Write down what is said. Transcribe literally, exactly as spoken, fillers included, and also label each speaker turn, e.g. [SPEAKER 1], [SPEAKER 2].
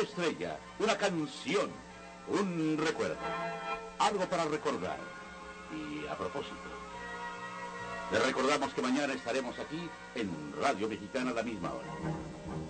[SPEAKER 1] estrella, una canción, un recuerdo, algo para recordar. Y a propósito, le recordamos que mañana estaremos aquí en Radio Mexicana a la misma hora.